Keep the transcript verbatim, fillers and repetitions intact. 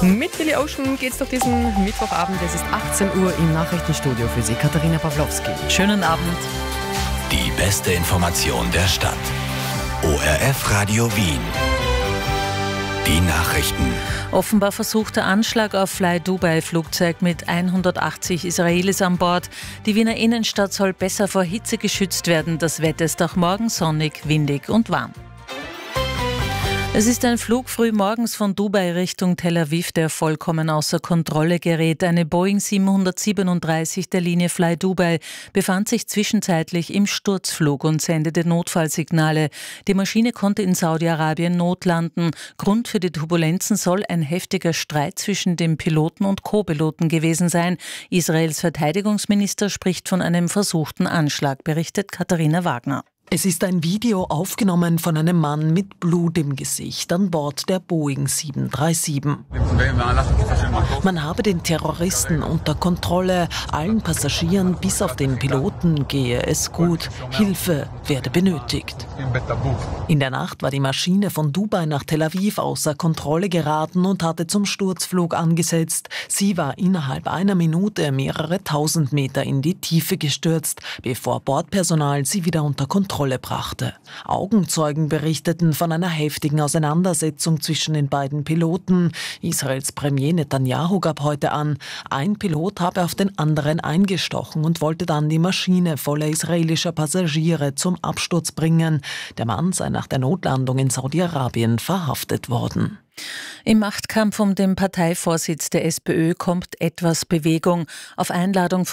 Mit Billy Ocean geht's durch diesen Mittwochabend. Es ist achtzehn Uhr im Nachrichtenstudio für Sie, Katharina Pawlowski. Schönen Abend. Die beste Information der Stadt. O R F Radio Wien. Die Nachrichten. Offenbar versuchter Anschlag auf Fly Dubai-Flugzeug mit hundertachtzig Israelis an Bord. Die Wiener Innenstadt soll besser vor Hitze geschützt werden. Das Wetter ist auch morgen sonnig, windig und warm. Es ist ein Flug früh morgens von Dubai Richtung Tel Aviv, der vollkommen außer Kontrolle gerät. Eine Boeing siebenhundertsiebenunddreißig der Linie Fly Dubai befand sich zwischenzeitlich im Sturzflug und sendete Notfallsignale. Die Maschine konnte in Saudi-Arabien notlanden. Grund für die Turbulenzen soll ein heftiger Streit zwischen dem Piloten und Co-Piloten gewesen sein. Israels Verteidigungsminister spricht von einem versuchten Anschlag, berichtet Katharina Wagner. Es ist ein Video aufgenommen von einem Mann mit Blut im Gesicht an Bord der Boeing sieben drei sieben. Man habe den Terroristen unter Kontrolle, allen Passagieren bis auf den Piloten gehe es gut, Hilfe werde benötigt. In der Nacht war die Maschine von Dubai nach Tel Aviv außer Kontrolle geraten und hatte zum Sturzflug angesetzt. Sie war innerhalb einer Minute mehrere tausend Meter in die Tiefe gestürzt, bevor Bordpersonal sie wieder unter Kontrolle brachte. Augenzeugen berichteten von einer heftigen Auseinandersetzung zwischen den beiden Piloten. Israels Premier Netanyahu gab heute an, ein Pilot habe auf den anderen eingestochen und wollte dann die Maschine voller israelischer Passagiere zum Absturz bringen. Der Mann sei nach der Notlandung in Saudi-Arabien verhaftet worden. Im Machtkampf um den Parteivorsitz der SPÖ kommt etwas Bewegung. Auf Einladung